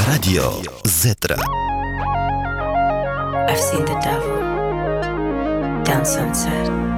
רדיו זטרה. I've seen the devil down Sunset.